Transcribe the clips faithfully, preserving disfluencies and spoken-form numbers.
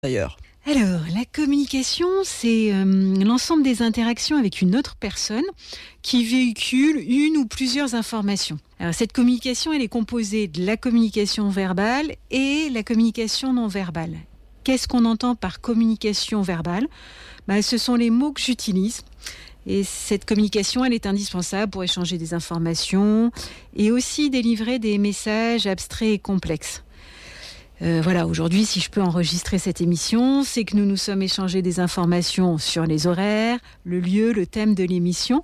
d'ailleurs. Alors, la communication, c'est euh, l'ensemble des interactions avec une autre personne qui véhicule une ou plusieurs informations. Alors, cette communication, elle est composée de la communication verbale et la communication non verbale. Qu'est-ce qu'on entend par communication verbale ? Ben, ce sont les mots que j'utilise. Et cette communication, elle est indispensable pour échanger des informations et aussi délivrer des messages abstraits et complexes. Euh, voilà, aujourd'hui, si je peux enregistrer cette émission, c'est que nous nous sommes échangés des informations sur les horaires, le lieu, le thème de l'émission.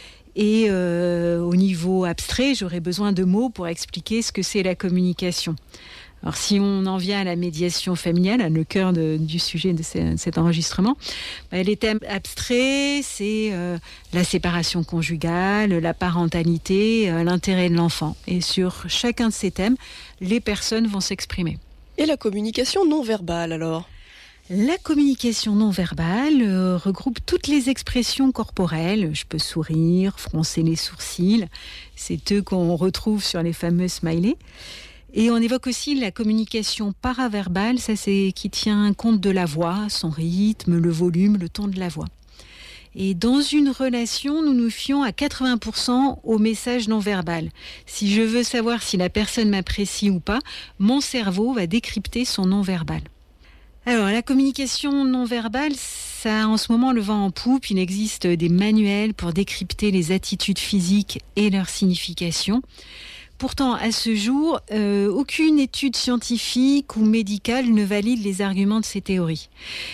Et euh, au niveau abstrait, j'aurais besoin de mots pour expliquer ce que c'est la communication. Alors, si on en vient à la médiation familiale, le cœur de, du sujet de, ce, de cet enregistrement, bah, les thèmes abstraits, c'est euh, la séparation conjugale, la parentalité, euh, l'intérêt de l'enfant. Et sur chacun de ces thèmes, les personnes vont s'exprimer. Et la communication non verbale alors ? La communication non verbale euh, regroupe toutes les expressions corporelles. Je peux sourire, froncer les sourcils. C'est eux qu'on retrouve sur les fameux smileys. Et on évoque aussi la communication paraverbale. Ça, c'est qui tient compte de la voix, son rythme, le volume, le ton de la voix. Et dans une relation, nous nous fions à quatre-vingts pour cent au message non verbal. Si je veux savoir si la personne m'apprécie ou pas, mon cerveau va décrypter son non verbal. Alors, la communication non verbale, ça a en ce moment le vent en poupe. Il existe des manuels pour décrypter les attitudes physiques et leur signification. Pourtant, à ce jour, euh, aucune étude scientifique ou médicale ne valide les arguments de ces théories.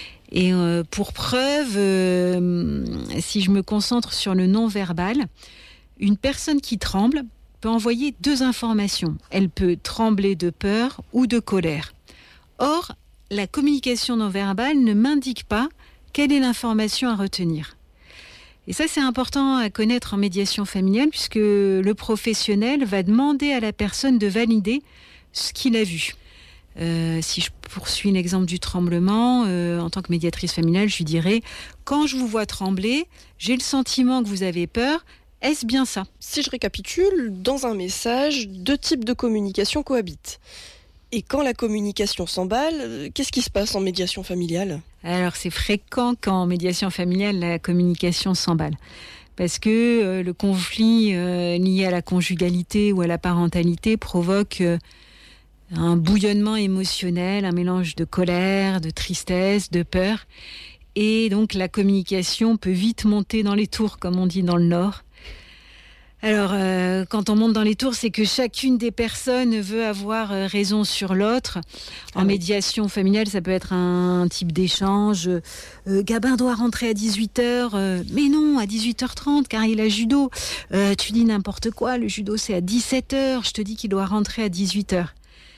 Et euh, pour preuve, euh, si je me concentre sur le non-verbal, une personne qui tremble peut envoyer deux informations. Elle peut trembler de peur ou de colère. Or, la communication non-verbale ne m'indique pas quelle est l'information à retenir. Et ça, c'est important à connaître en médiation familiale puisque le professionnel va demander à la personne de valider ce qu'il a vu. Euh, si je poursuis l'exemple du tremblement, euh, en tant que médiatrice familiale, je lui dirais « Quand je vous vois trembler, j'ai le sentiment que vous avez peur. Est-ce bien ça ?» Si je récapitule, dans un message, deux types de communication cohabitent. Et quand la communication s'emballe, qu'est-ce qui se passe en médiation familiale ? Alors, c'est fréquent qu'en médiation familiale, la communication s'emballe. Parce que euh, le conflit euh, lié à la conjugalité ou à la parentalité provoque euh, un bouillonnement émotionnel, un mélange de colère, de tristesse, de peur. Et donc, la communication peut vite monter dans les tours, comme on dit dans le Nord. Alors, euh, quand on monte dans les tours, c'est que chacune des personnes veut avoir euh, raison sur l'autre. En ah oui. Médiation familiale, ça peut être un, un type d'échange. Euh, Gabin doit rentrer à dix-huit heures. Euh, mais non, à dix-huit heures trente, car il a judo. Euh, tu dis n'importe quoi, le judo c'est à dix-sept heures. Je te dis qu'il doit rentrer à dix-huit heures.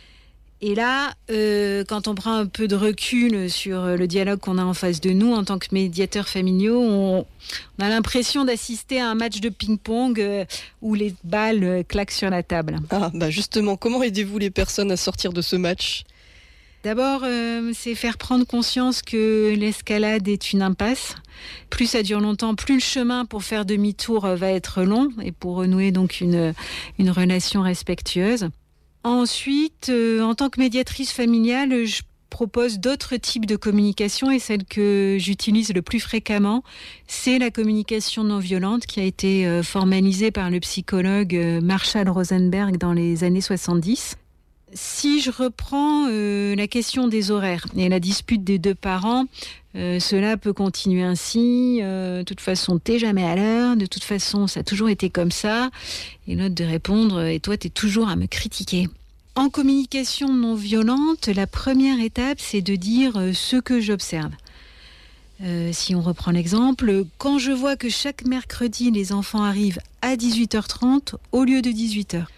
Et là, euh, quand on prend un peu de recul sur le dialogue qu'on a en face de nous, en tant que médiateurs familiaux, on, on a l'impression d'assister à un match de ping-pong euh, où les balles euh, claquent sur la table. Ah, bah justement, comment aidez-vous les personnes à sortir de ce match ? D'abord, euh, c'est faire prendre conscience que l'escalade est une impasse. Plus ça dure longtemps, plus le chemin pour faire demi-tour va être long et pour renouer donc une, une relation respectueuse. Ensuite, euh, en tant que médiatrice familiale, je propose d'autres types de communication et celle que j'utilise le plus fréquemment, c'est la communication non violente qui a été euh, formalisée par le psychologue euh, Marshall Rosenberg dans les années soixante-dix. Si je reprends euh, la question des horaires et la dispute des deux parents, euh, cela peut continuer ainsi. Euh, de toute façon, t'es jamais à l'heure. De toute façon, ça a toujours été comme ça. Et l'autre de répondre, et toi, t'es toujours à me critiquer. En communication non violente, la première étape, c'est de dire euh, ce que j'observe. Euh, si on reprend l'exemple, quand je vois que chaque mercredi, les enfants arrivent à dix-huit heures trente au lieu de dix-huit heures.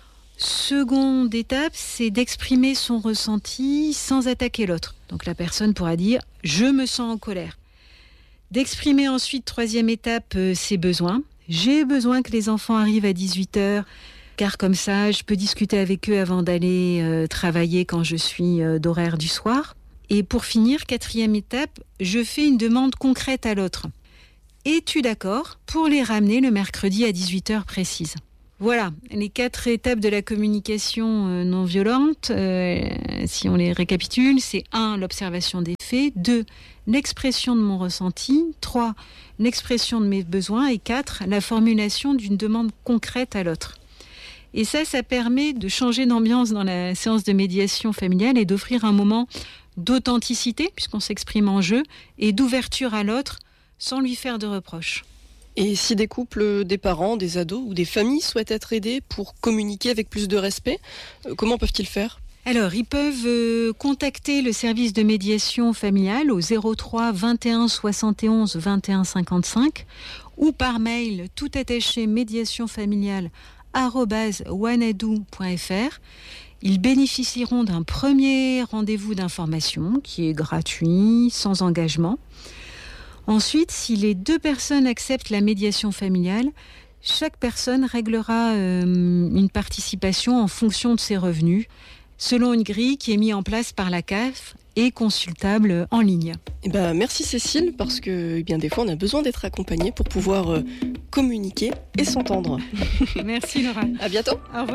Seconde étape, c'est d'exprimer son ressenti sans attaquer l'autre. Donc la personne pourra dire « je me sens en colère ». D'exprimer ensuite, troisième étape, euh, ses besoins. J'ai besoin que les enfants arrivent à dix-huit heures, car comme ça, je peux discuter avec eux avant d'aller euh, travailler quand je suis euh, d'horaire du soir. Et pour finir, quatrième étape, je fais une demande concrète à l'autre. Es-tu d'accord pour les ramener le mercredi à dix-huit heures précise ? Voilà, les quatre étapes de la communication euh, non violente, euh, si on les récapitule, c'est un, l'observation des faits, deux, l'expression de mon ressenti, trois, l'expression de mes besoins et quatre, la formulation d'une demande concrète à l'autre. Et ça, ça permet de changer d'ambiance dans la séance de médiation familiale et d'offrir un moment d'authenticité, puisqu'on s'exprime en jeu, et d'ouverture à l'autre sans lui faire de reproches. Et si des couples, des parents, des ados ou des familles souhaitent être aidés pour communiquer avec plus de respect, comment peuvent-ils faire ? Alors, ils peuvent euh, contacter le service de médiation familiale au zéro trois vingt et un soixante et onze vingt et un cinquante-cinq ou par mail tout attaché médiation familiale arobase wanadoo point f r. Ils bénéficieront d'un premier rendez-vous d'information qui est gratuit, sans engagement. Ensuite, si les deux personnes acceptent la médiation familiale, chaque personne réglera euh, une participation en fonction de ses revenus, selon une grille qui est mise en place par la C A F et consultable en ligne. Eh ben, merci Cécile, parce que eh bien, des fois on a besoin d'être accompagné pour pouvoir euh, communiquer et s'entendre. Merci Laura. À bientôt. Au revoir.